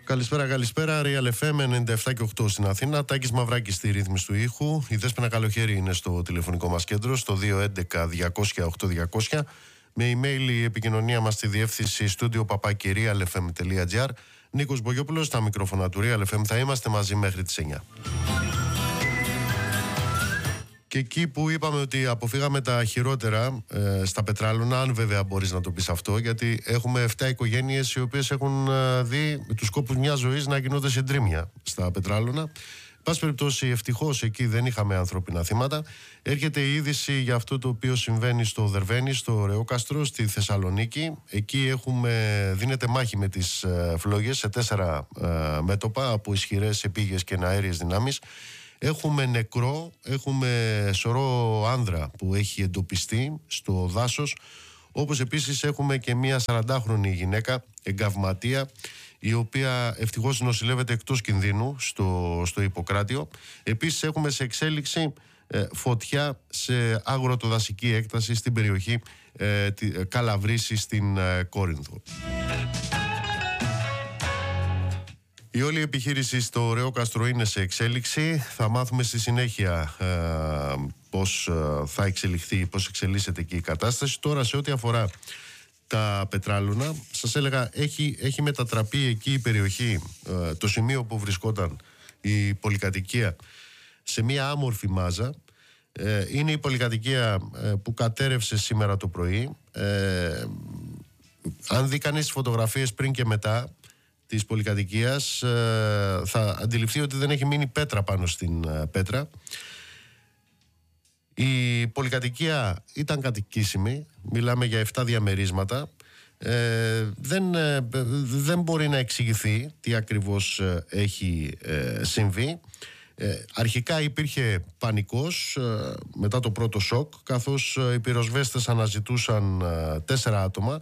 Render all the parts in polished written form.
Καλησπέρα, καλησπέρα. Real FM 97 και 8 στην Αθήνα. Τάκης Μαυράκης στη ρύθμιση του ήχου. Η Δέσποινα Καλοχέρη είναι στο τηλεφωνικό μας κέντρο, στο 211-200-8200. Με email η επικοινωνία μας στη διεύθυνση studio@realfm.gr. Νίκος Μπογιόπουλος στα μικρόφωνα του Real FM. Θα είμαστε μαζί μέχρι τις 9. Και εκεί που είπαμε ότι αποφύγαμε τα χειρότερα στα Πετράλωνα, αν βέβαια μπορείς να το πεις αυτό, γιατί έχουμε 7 οικογένειες οι οποίες έχουν δει με τους κόπους μιας ζωής να γινόνται συντρίμμια στα Πετράλωνα. Εν πάση περιπτώσει, ευτυχώς εκεί δεν είχαμε ανθρώπινα θύματα. Έρχεται η είδηση για αυτό το οποίο συμβαίνει στο Δερβένη, στο Ρεόκαστρο, στη Θεσσαλονίκη. Εκεί δίνεται μάχη με τις φλόγες σε 4 μέτωπα από ισχυρές επίγειες και αέριες δυνάμεις. Έχουμε νεκρό, έχουμε σωρό άνδρα που έχει εντοπιστεί στο δάσος, όπως επίσης έχουμε και μια 40χρονη γυναίκα, εγκαυματία, η οποία ευτυχώς νοσηλεύεται εκτός κινδύνου στο Ιπποκράτιο. Επίσης έχουμε σε εξέλιξη φωτιά σε αγροτοδασική έκταση στην περιοχή Καλαβρύση στην Κόρινθο. Η όλη επιχείρηση στο Ρεόκαστρο είναι σε εξέλιξη. Θα μάθουμε στη συνέχεια πώς θα εξελιχθεί, πώς εξελίσσεται και η κατάσταση. Τώρα, σε ό,τι αφορά τα Πετράλωνα, σας έλεγα, έχει μετατραπεί εκεί η περιοχή, το σημείο που βρισκόταν η πολυκατοικία, σε μια άμορφη μάζα. Είναι η πολυκατοικία που κατέρευσε σήμερα το πρωί. Αν δει κανείς τις φωτογραφίες πριν και μετά της πολυκατοικίας, θα αντιληφθεί ότι δεν έχει μείνει πέτρα πάνω στην πέτρα. Η πολυκατοικία ήταν κατοικήσιμη, μιλάμε για 7 διαμερίσματα. Δεν μπορεί να εξηγηθεί τι ακριβώς έχει συμβεί. Αρχικά υπήρχε πανικός μετά το πρώτο σοκ, καθώς οι πυροσβέστες αναζητούσαν 4 άτομα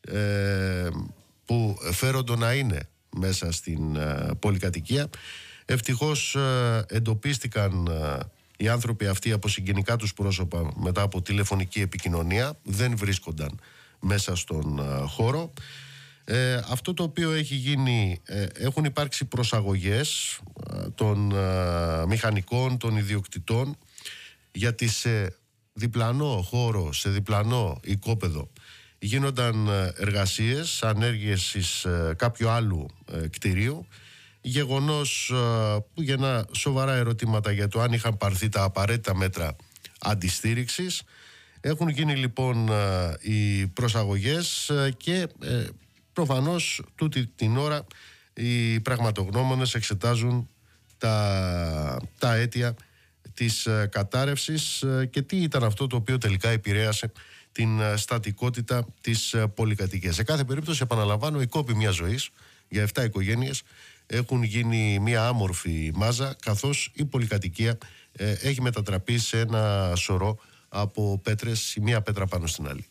που φέρονται να είναι μέσα στην πολυκατοικία. Ευτυχώς εντοπίστηκαν οι άνθρωποι αυτοί από συγγενικά τους πρόσωπα μετά από τηλεφωνική επικοινωνία. Δεν βρίσκονταν μέσα στον χώρο. Αυτό το οποίο έχει γίνει, έχουν υπάρξει προσαγωγές των μηχανικών, των ιδιοκτητών, γιατί σε διπλανό χώρο, σε διπλανό οικόπεδο γίνονταν εργασίες, ανέργειες κάποιου άλλου κτηρίου, γεγονός που γεννά σοβαρά ερωτήματα για το αν είχαν πάρθει τα απαραίτητα μέτρα αντιστήριξης. Έχουν γίνει λοιπόν οι προσαγωγές και προφανώς τούτη την ώρα οι πραγματογνώμονες εξετάζουν τα αίτια της κατάρρευσης και τι ήταν αυτό το οποίο τελικά επηρέασε την στατικότητα της πολυκατοικίας. Σε κάθε περίπτωση, επαναλαμβάνω, οι κόποι μιας ζωής για 7 οικογένειες έχουν γίνει μια άμορφη μάζα, καθώς η πολυκατοικία έχει μετατραπεί σε ένα σωρό από πέτρες, η μία πέτρα πάνω στην άλλη.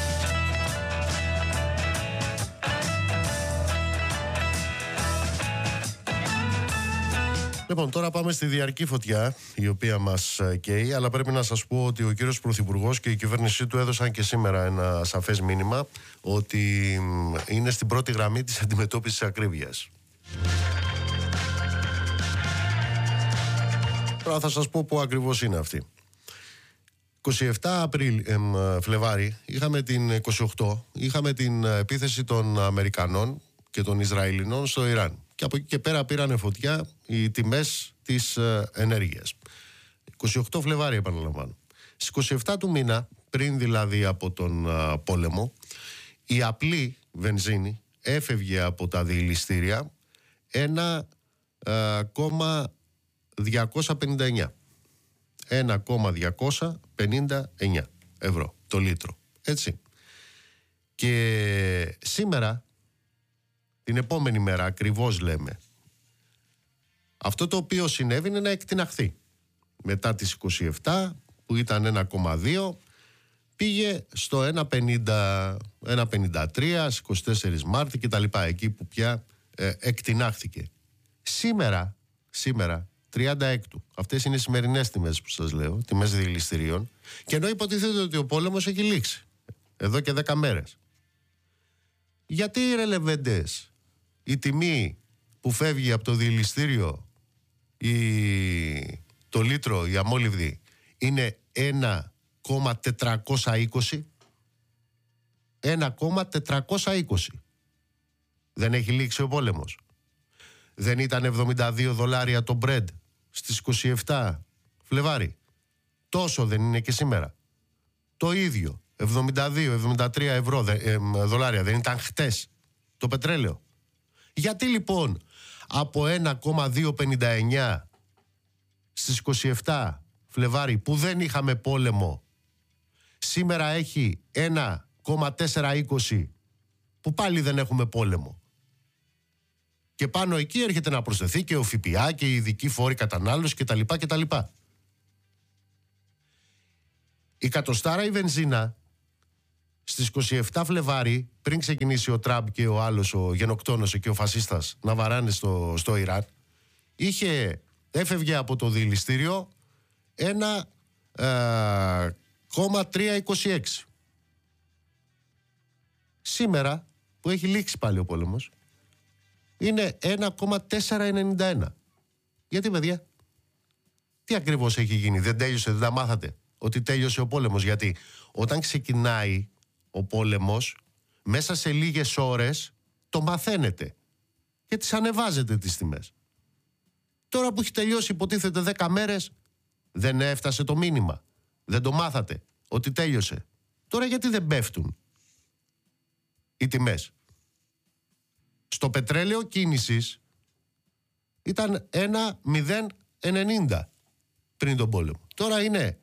Λοιπόν, τώρα πάμε στη διαρκή φωτιά, η οποία μας καίει, αλλά πρέπει να σας πω ότι ο κύριος Πρωθυπουργός και η κυβέρνησή του έδωσαν και σήμερα ένα σαφές μήνυμα ότι είναι στην πρώτη γραμμή της αντιμετώπισης ακρίβειας. Τώρα θα σας πω πού ακριβώς είναι αυτή. 27 Φλεβάρι, είχαμε την 28, είχαμε την επίθεση των Αμερικανών και των Ισραηλινών στο Ιράν. Και από εκεί και πέρα πήρανε φωτιά οι τιμές της ενέργειας. 28 Φλεβάρι, επαναλαμβάνω. Στις 27 του μήνα, πριν δηλαδή από τον πόλεμο, η απλή βενζίνη έφευγε από τα διηληστήρια 1,259. 1,259 ευρώ το λίτρο. Έτσι. Και σήμερα, την επόμενη μέρα ακριβώς λέμε, αυτό το οποίο συνέβη είναι να εκτιναχθεί. Μετά τις 27 που ήταν 1,2 πήγε στο 1,50, 1,53 στις 24 Μάρτη και τα λοιπά, εκεί που πια εκτινάχθηκε. Σήμερα 36. Αυτές είναι οι σημερινές τιμές που σας λέω, τιμές διελιστηρίων, και ενώ υποτίθεται ότι ο πόλεμος έχει λήξει εδώ και 10 μέρες. Γιατί οι ρελεβέντες, η τιμή που φεύγει από το διελιστήριο το λίτρο η αμόλυβδη είναι 1,420. 1,420. Δεν έχει λήξει ο πόλεμος. Δεν ήταν $72 το bread στις 27 Φλεβάρι. Τόσο δεν είναι και σήμερα. Το ίδιο, 72-73 δολάρια δεν ήταν χτες το πετρέλαιο. Γιατί λοιπόν από 1,259 στις 27 Φλεβάρι που δεν είχαμε πόλεμο, σήμερα έχει 1,420 που πάλι δεν έχουμε πόλεμο. Και πάνω εκεί έρχεται να προσθεθεί και ο ΦΠΑ και οι ειδικοί φόροι κατανάλωση κτλ. Η κατοστάρα η βενζίνα στις 27 Φλεβάρι, πριν ξεκινήσει ο Τραμπ και ο άλλος ο γενοκτόνος και ο φασίστας να βαράνε στο Ιράν, έφευγε από το διελιστήριο 1,326. Σήμερα που έχει λήξει πάλι ο πόλεμος είναι 1,491. Γιατί, παιδιά? Τι ακριβώς έχει γίνει? Δεν τέλειωσε, δεν τα μάθατε ότι τέλειωσε ο πόλεμος? Γιατί όταν ξεκινάει ο πόλεμος, μέσα σε λίγες ώρες το μαθαίνετε και τις ανεβάζετε τις τιμές. Τώρα που έχει τελειώσει υποτίθεται 10 μέρες, δεν έφτασε το μήνυμα. Δεν το μάθατε ότι τέλειωσε. Τώρα γιατί δεν πέφτουν οι τιμές? Στο πετρέλαιο κίνησης ήταν 1,090 πριν τον πόλεμο. Τώρα είναι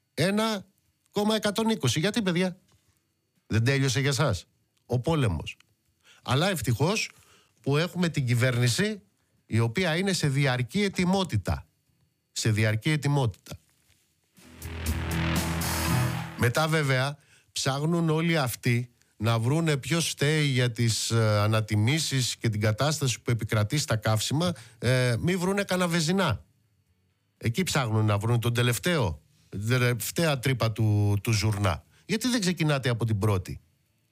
1,120. Γιατί, παιδιά? Δεν τέλειωσε για σας ο πόλεμος? Αλλά ευτυχώς που έχουμε την κυβέρνηση η οποία είναι σε διαρκή ετοιμότητα. Σε διαρκή ετοιμότητα. Μετά βέβαια ψάχνουν όλοι αυτοί να βρούνε ποιος φταίει για τις ανατιμήσεις και την κατάσταση που επικρατεί στα καύσιμα, μη βρούνε καναβεζινά. Εκεί ψάχνουν να βρουν την τελευταία τρύπα του ζουρνά. Γιατί δεν ξεκινάτε από την πρώτη?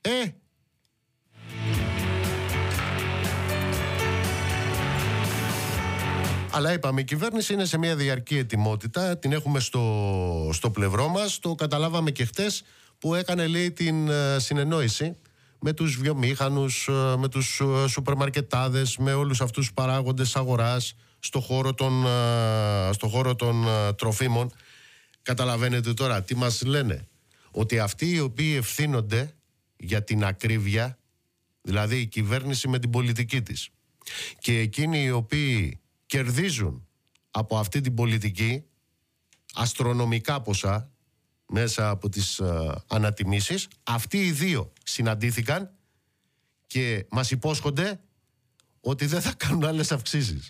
Αλλά είπαμε, η κυβέρνηση είναι σε μια διαρκή ετοιμότητα, την έχουμε στο πλευρό μας. Το καταλάβαμε και χτες που έκανε, λέει, την συνεννόηση με τους βιομήχανους, με τους σούπερμαρκετάδες, με όλους αυτούς τους παράγοντες αγοράς στο χώρο των τροφίμων. Καταλαβαίνετε τώρα τι μας λένε? Ότι αυτοί οι οποίοι ευθύνονται για την ακρίβεια, δηλαδή η κυβέρνηση με την πολιτική της, και εκείνοι οι οποίοι κερδίζουν από αυτή την πολιτική αστρονομικά ποσά μέσα από τις ανατιμήσεις, αυτοί οι δύο συναντήθηκαν και μας υπόσχονται ότι δεν θα κάνουν άλλες αυξήσεις.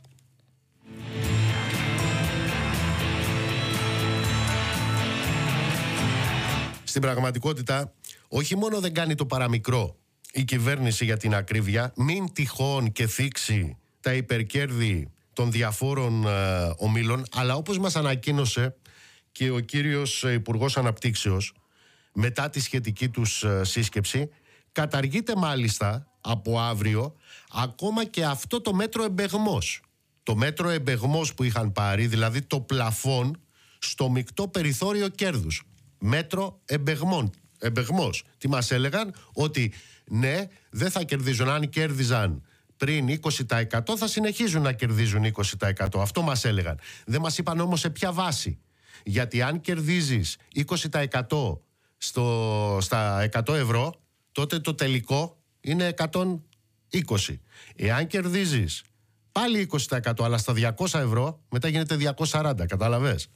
Στην πραγματικότητα, όχι μόνο δεν κάνει το παραμικρό η κυβέρνηση για την ακρίβεια, μην τυχόν και θίξει τα υπερκέρδη των διαφόρων ομίλων, αλλά όπως μας ανακοίνωσε και ο κύριος Υπουργός Αναπτύξεως μετά τη σχετική τους σύσκεψη, καταργείται μάλιστα από αύριο ακόμα και αυτό το μέτρο εμπεγμός. Το μέτρο εμπεγμός που είχαν πάρει, δηλαδή το πλαφόν στο μεικτό περιθώριο κέρδους. Μέτρο εμπεγμός. Τι μας έλεγαν? Ότι ναι, δεν θα κερδίζουν. Αν κέρδιζαν πριν 20% θα συνεχίζουν να κερδίζουν 20%. Αυτό μας έλεγαν. Δεν μας είπαν όμως σε ποια βάση. Γιατί αν κερδίζεις 20% στα 100 ευρώ, τότε το τελικό είναι 120. Εάν κερδίζεις πάλι 20% αλλά στα 200 ευρώ, μετά γίνεται 240. Κατάλαβες?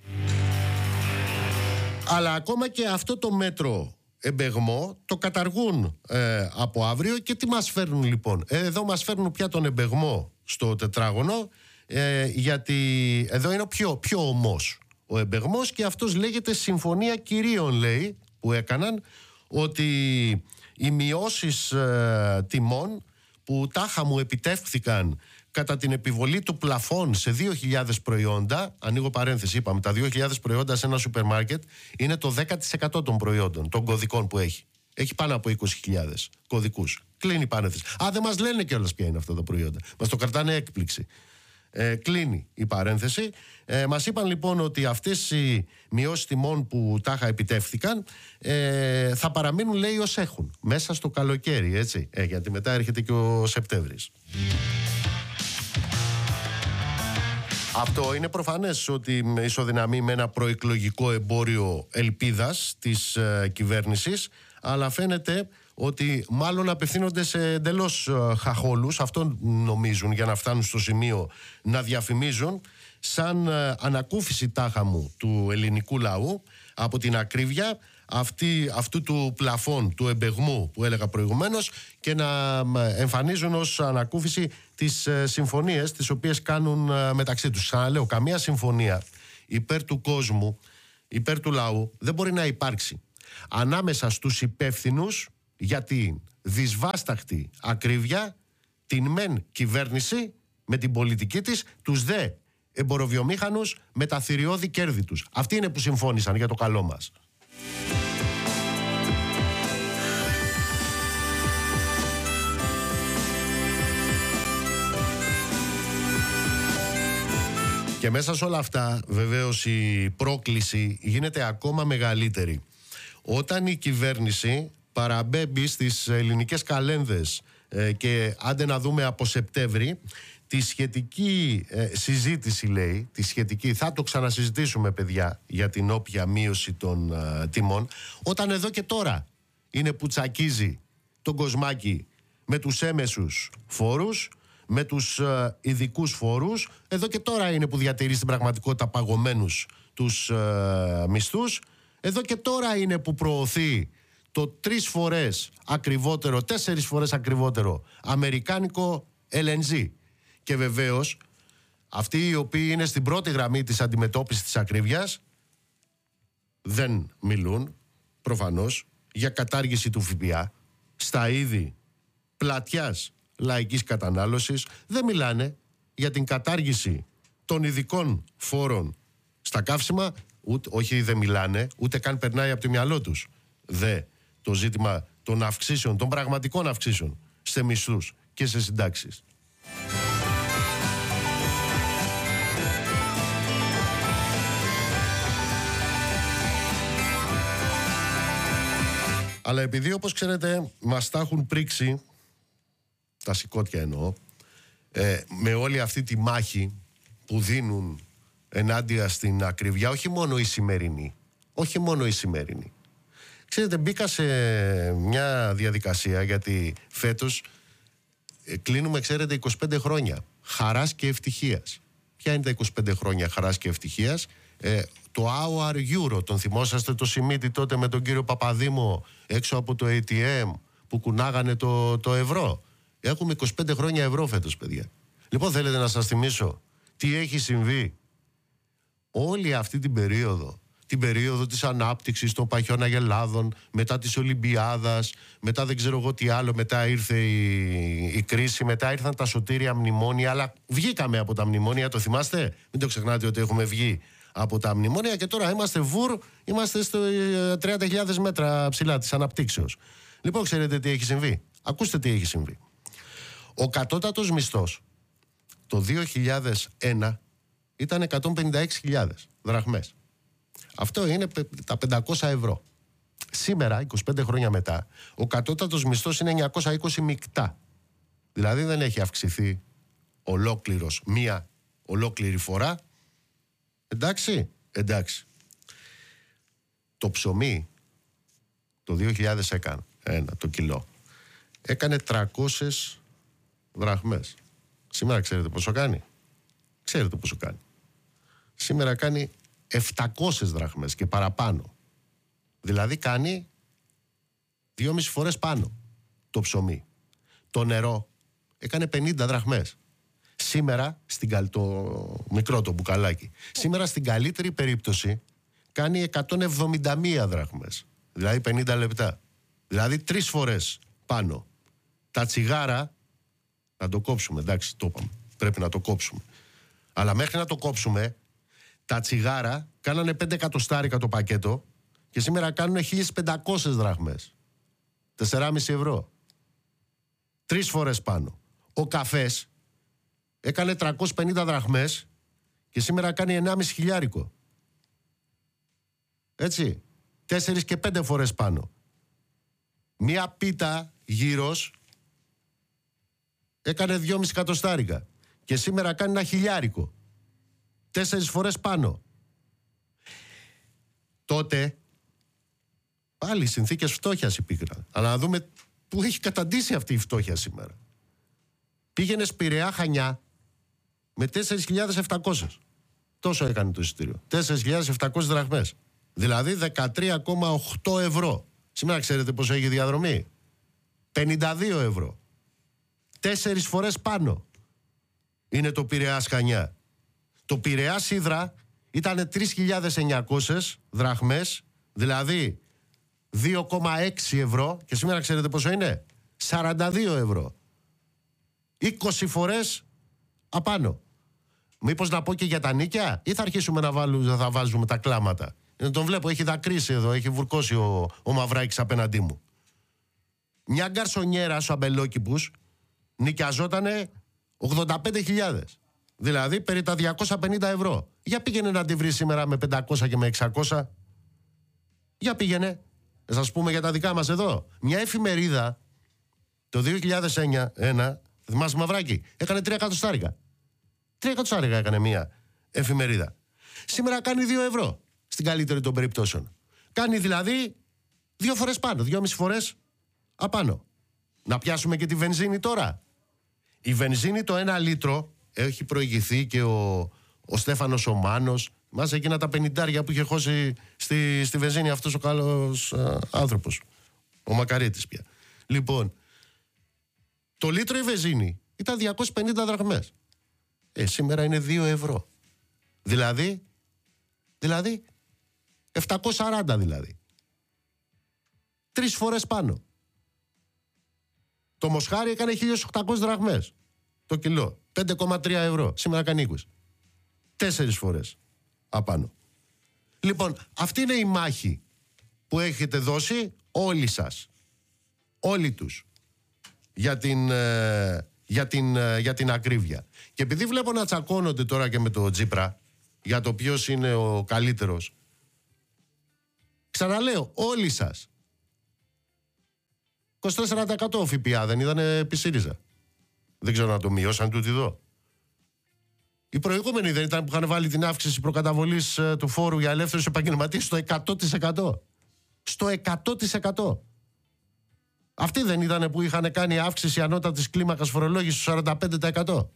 Αλλά ακόμα και αυτό το μέτρο εμπεγμό το καταργούν από αύριο. Και τι μας φέρνουν λοιπόν? Εδώ μας φέρνουν πια τον εμπεγμό στο τετράγωνο, γιατί εδώ είναι πιο ομός ο εμπεγμός, και αυτός λέγεται συμφωνία κυρίων, λέει, που έκαναν, ότι οι μειώσεις τιμών που τάχα μου επιτεύχθηκαν κατά την επιβολή του πλαφών σε 2.000 προϊόντα, ανοίγω παρένθεση, είπαμε, τα 2.000 προϊόντα σε ένα σούπερ μάρκετ είναι το 10% των προϊόντων, των κωδικών που έχει. Έχει πάνω από 20.000 κωδικούς. Κλείνει η παρένθεση. Δεν μας λένε κιόλας ποια είναι αυτά τα προϊόντα. Μας το κρατάνε έκπληξη. Κλείνει η παρένθεση. Μας είπαν λοιπόν ότι αυτές οι μειώσεις τιμών που τάχα επιτεύχθηκαν θα παραμείνουν, λέει, ως έχουν μέσα στο καλοκαίρι, έτσι, γιατί μετά έρχεται και ο Σεπτέμβρης. Αυτό είναι προφανές ότι ισοδυναμεί με ένα προεκλογικό εμπόριο ελπίδας της κυβέρνησης, αλλά φαίνεται ότι μάλλον απευθύνονται σε εντελώς χαχόλους, αυτό νομίζουν, για να φτάνουν στο σημείο να διαφημίζουν σαν ανακούφιση τάχα μου του ελληνικού λαού από την ακρίβεια αυτού του πλαφών, του εμπεγμού που έλεγα προηγουμένως, και να εμφανίζουν ως ανακούφιση τις συμφωνίες τις οποίες κάνουν μεταξύ τους. Ξαναλέω, καμία συμφωνία υπέρ του κόσμου, υπέρ του λαού δεν μπορεί να υπάρξει ανάμεσα στους υπεύθυνους για την δυσβάσταχτη ακρίβεια, την μεν κυβέρνηση με την πολιτική της, τους δε εμποροβιομήχανους με τα θηριώδη κέρδη τους. Αυτοί είναι που συμφώνησαν για το καλό μας. Και μέσα σε όλα αυτά βεβαίως η πρόκληση γίνεται ακόμα μεγαλύτερη όταν η κυβέρνηση παραμπέμπει στις ελληνικές καλένδες και άντε να δούμε από Σεπτέμβρη τη σχετική συζήτηση, λέει, τη σχετική, θα το ξανασυζητήσουμε παιδιά για την όποια μείωση των τιμών, όταν εδώ και τώρα είναι που τσακίζει τον κοσμάκι με τους έμεσους φόρους, με τους ειδικούς φόρους, εδώ και τώρα είναι που διατηρεί στην πραγματικότητα παγωμένους τους μισθούς, εδώ και τώρα είναι που προωθεί το 3 φορές ακριβότερο, 4 φορές ακριβότερο αμερικάνικο LNG. Και βεβαίως αυτοί οι οποίοι είναι στην πρώτη γραμμή της αντιμετώπισης της ακρίβειας δεν μιλούν προφανώς για κατάργηση του ΦΠΑ στα είδη πλατιάς λαϊκής κατανάλωσης, δεν μιλάνε για την κατάργηση των ειδικών φόρων στα καύσιμα, όχι δεν μιλάνε, ούτε καν περνάει από το μυαλό τους το ζήτημα των αυξήσεων, των πραγματικών αυξήσεων σε μισθούς και σε συντάξεις. Αλλά επειδή, όπως ξέρετε, μας τα έχουν πρίξει, τα σηκώτια εννοώ, με όλη αυτή τη μάχη που δίνουν ενάντια στην ακρίβεια, όχι μόνο η σημερινή. Ξέρετε, μπήκα σε μια διαδικασία, γιατί φέτος κλείνουμε, ξέρετε, 25 χρόνια χαράς και ευτυχίας. Ποια είναι τα 25 χρόνια χαράς και ευτυχίας? Το Our Euro, τον θυμόσαστε το Σιμίτι τότε με τον κύριο Παπαδήμο έξω από το ATM που κουνάγανε το ευρώ? Έχουμε 25 χρόνια ευρώ φέτος, παιδιά. Λοιπόν, θέλετε να σας θυμίσω τι έχει συμβεί όλη αυτή την περίοδο της ανάπτυξης των παχιών αγελάδων, μετά της Ολυμπιάδας, μετά δεν ξέρω εγώ τι άλλο, μετά ήρθε η κρίση, μετά ήρθαν τα σωτήρια μνημόνια, αλλά βγήκαμε από τα μνημόνια, το θυμάστε? Μην το ξεχνάτε ότι έχουμε βγει από τα μνημόνια και τώρα είμαστε στο 30.000 μέτρα ψηλά της αναπτύξεως. Λοιπόν, ξέρετε τι έχει συμβεί? Ακούστε τι έχει συμβεί. Ο κατώτατος μισθός το 2001 ήταν 156.000 δραχμές. Αυτό είναι τα 500 ευρώ. Σήμερα, 25 χρόνια μετά, ο κατώτατος μισθός είναι 920 μεικτά. Δηλαδή δεν έχει αυξηθεί μία ολόκληρη φορά. Εντάξει. Το ψωμί το 2001 το κιλό έκανε 300 δραχμές. Σήμερα ξέρετε πόσο κάνει? Σήμερα κάνει 700 δραχμές και παραπάνω. Δηλαδή κάνει 2,5 φορές πάνω το ψωμί. Το νερό έκανε 50 δραχμές. Σήμερα, το μικρό το μπουκαλάκι, σήμερα στην καλύτερη περίπτωση κάνει 171 δραχμές. Δηλαδή 50 λεπτά. Δηλαδή 3 φορές πάνω. Τα τσιγάρα, να το κόψουμε, εντάξει, το είπαμε, πρέπει να το κόψουμε. Αλλά μέχρι να το κόψουμε, τα τσιγάρα κάνανε 5 εκατοστάρικα το πακέτο και σήμερα κάνουν 1.500 δραχμές. 4,5 ευρώ. 3 φορές πάνω. Ο καφές έκανε 350 δραχμές και σήμερα κάνει 1,5 χιλιάρικο. Έτσι. 4 και 5 φορές πάνω. Μία πίτα γύρος έκανε 2,5 εκατοστάρικα και σήμερα κάνει 1 χιλιάρικο. 4 φορές πάνω. Τότε πάλι συνθήκες φτώχειας υπήρχαν. Αλλά να δούμε πού έχει καταντήσει αυτή η φτώχεια σήμερα. Πήγαινε Πειραιά Χανιά με 4.700. Τόσο έκανε το εισιτήριο. 4.700 δραχμές. Δηλαδή 13,8 ευρώ. Σήμερα ξέρετε πόσο έχει διαδρομή? 52 ευρώ. 4 φορές πάνω είναι το Πειραιάς Χανιά. Το Πειραιάς Ύδρα ήταν 3.900 δραχμές, δηλαδή 2,6 ευρώ, και σήμερα ξέρετε πόσο είναι? 42 ευρώ. 20 φορές απάνω. Μήπως να πω και για τα νίκια, ή θα αρχίσουμε θα βάζουμε τα κλάματα? Τον βλέπω, έχει δακρύσει εδώ, έχει βουρκώσει ο Μαυράκης απέναντί μου. Μια γκαρσονιέρα στους αμπελόκηπους νοικιαζότανε 85.000. Δηλαδή περί τα 250 ευρώ. Για πήγαινε να τη βρει σήμερα με 500 και με 600. Για πήγαινε. Θα σας πούμε για τα δικά μας εδώ. Μια εφημερίδα το 2001, θυμάσαι Μαυράκη, έκανε 3 εκατοστάρικα. 3 εκατοστάρικα έκανε μια εφημερίδα. Σήμερα κάνει 2 ευρώ. Στην καλύτερη των περιπτώσεων. Κάνει δηλαδή 2 φορές πάνω, 2,5 φορές απάνω. Να πιάσουμε και τη βενζίνη τώρα. Η βενζίνη το 1 λίτρο έχει προηγηθεί και ο Στέφανος ο Μάνος. Μας εκείνα τα 50 που είχε χώσει στη βενζίνη αυτός ο καλός άνθρωπος. Ο Μακαρίτης πια. Λοιπόν, το λίτρο η βενζίνη ήταν 250 δραχμές. Σήμερα είναι 2 ευρώ. Δηλαδή 740 δηλαδή. 3 φορές πάνω. Το μοσχάρι έκανε 1.800 δραχμές το κιλό. 5,3 ευρώ. Σήμερα κάνει 20. 4 φορές απάνω. Λοιπόν, αυτή είναι η μάχη που έχετε δώσει όλοι σας. Όλοι τους. Για την ακρίβεια. Και επειδή βλέπω να τσακώνονται τώρα και με το Τζίπρα για το ποιος είναι ο καλύτερος, ξαναλέω, όλοι σας. 24% ΦΠΑ δεν ήταν επί ΣΥΡΙΖΑ? Δεν ξέρω να το μειώσαν τούτοι εδώ. Οι προηγούμενοι δεν ήταν που είχαν βάλει την αύξηση προκαταβολής του φόρου για ελεύθερους επαγγελματίες στο 100%. Στο 100%. Αυτοί δεν ήταν που είχαν κάνει αύξηση ανώτατης κλίμακας φορολόγησης στο 45%.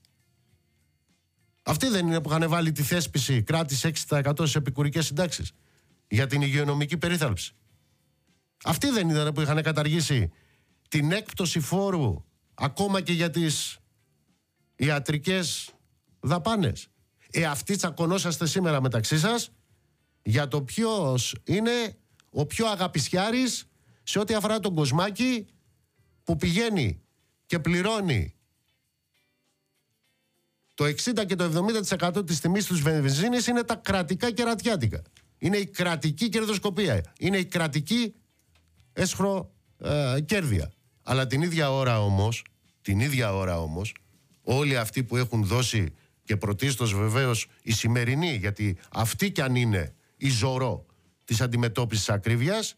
Αυτοί δεν είναι που είχαν βάλει τη θέσπιση κράτης 6% στις επικουρικές συντάξεις για την υγειονομική περίθαλψη. Αυτοί δεν ήταν που είχαν καταργήσει την έκπτωση φόρου ακόμα και για τις ιατρικές δαπάνες. Αυτοί τσακωνόσαστε σήμερα μεταξύ σας για το ποιος είναι ο πιο αγαπησιάρης σε ό,τι αφορά τον Κοσμάκη, που πηγαίνει και πληρώνει το 60 και το 70% της τιμής τους βενζίνης είναι τα κρατικά κερατιάτικα. Είναι η κρατική κερδοσκοπία. Είναι η κρατική κέρδεια. Αλλά την ίδια ώρα όμως, όλοι αυτοί που έχουν δώσει, και πρωτίστως βεβαίως οι σημερινοί, γιατί αυτοί κι αν είναι η ζωρό της αντιμετώπισης ακρίβειας,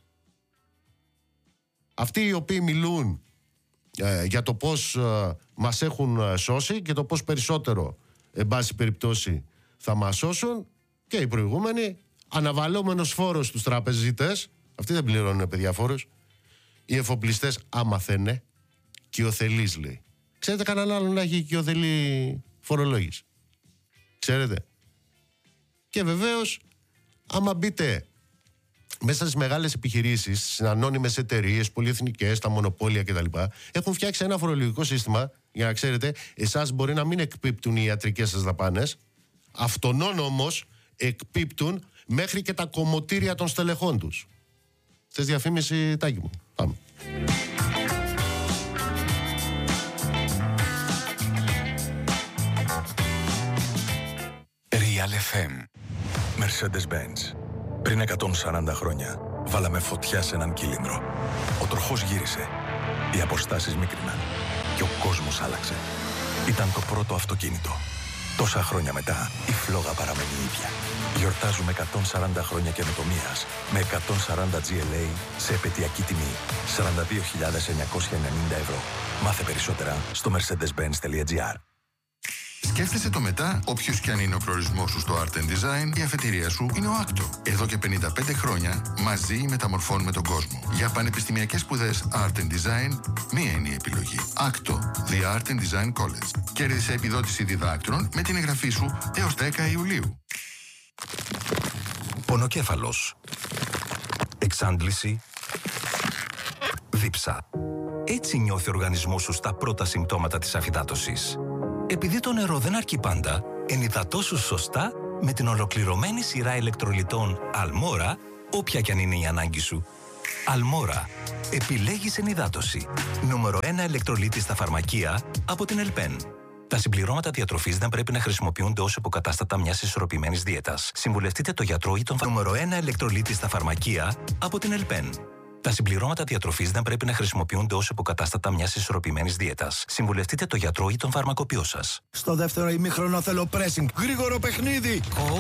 αυτοί οι οποίοι μιλούν για το πώς μας έχουν σώσει και το πώς περισσότερο, εν πάση περιπτώσει, θα μας σώσουν, και οι προηγούμενοι, αναβαλλόμενος φόρος στους τραπεζίτες, αυτοί δεν πληρώνουν παιδιά φόρους, οι εφοπλιστές άμαθαινε, κοιοθελής λέει. Ξέρετε κανέναν άλλο να έχει κοιοθελή φορολόγηση? Ξέρετε? Και βεβαίως, άμα μπείτε μέσα στις μεγάλες επιχειρήσεις, στις ανώνυμες εταιρείες, πολυεθνικές, τα μονοπόλια κτλ., έχουν φτιάξει ένα φορολογικό σύστημα, για να ξέρετε, εσάς μπορεί να μην εκπίπτουν οι ιατρικές σας δαπάνες, αυτονών όμως εκπίπτουν μέχρι και τα κομμωτήρια των στελεχών τους. Θες διαφήμιση, Τάκη μου? Πάμε. Real FM. Mercedes-Benz. Πριν 140 χρόνια. βάλαμε φωτιά σε έναν κύλινδρο. Ο τροχός γύρισε. Οι αποστάσεις μίκριναν. Και ο κόσμος άλλαξε. Ήταν το πρώτο αυτοκίνητο. Τόσα χρόνια μετά, η φλόγα παραμένει ίδια. Γιορτάζουμε 140 χρόνια καινοτομίας με 140 GLA σε επαιτειακή τιμή 42.990 ευρώ. Μάθε περισσότερα στο mercedes-benz.gr. Σκέφτεσαι το μετά, όποιος κι αν είναι ο προορισμός σου στο Art Design, η αφετηρία σου είναι ο Άκτο. Εδώ και 55 χρόνια, μαζί μεταμορφώνουμε τον κόσμο. Για πανεπιστημιακές σπουδές Art Design, μία είναι η επιλογή. Άκτο, The Art Design College. Κέρδισε επιδότηση διδάκτρων με την εγγραφή σου έως 10 Ιουλίου. Πονοκέφαλος. Εξάντληση. Δίψα. Έτσι νιώθει ο οργανισμός σου στα πρώτα συμπτώματα της αφυδάτωσης. Επειδή το νερό δεν αρκεί πάντα, ενυδατώσου σωστά με την ολοκληρωμένη σειρά ηλεκτρολιτών Αλμόρα, όποια κι αν είναι η ανάγκη σου. Αλμόρα. Επιλέγεις ενυδάτωση. Νούμερο 1 ηλεκτρολίτη στα φαρμακεία από την Ελπέν. Τα συμπληρώματα διατροφής δεν πρέπει να χρησιμοποιούνται ως υποκατάστατα μιας ισορροπημένης δίαιτας. Συμβουλευτείτε το γιατρό ή τον νούμερο 1 ηλεκτρολίτη στα φαρμακεία από την Ελπέν. Τα συμπληρώματα διατροφής δεν πρέπει να χρησιμοποιούνται ως υποκατάστατα μιας ισορροπημένης δίαιτας. Συμβουλευτείτε το γιατρό ή τον φαρμακοποιό σας. Στο δεύτερο ημίχρονο θέλω pressing. Γρήγορο παιχνίδι.